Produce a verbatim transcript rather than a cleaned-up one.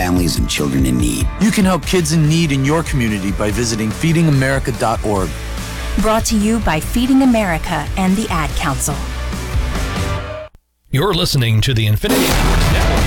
families and children in need. You can help kids in need in your community by visiting feeding america dot org. Brought to you by Feeding America and the Ad Council. You're listening to the Infinity Network.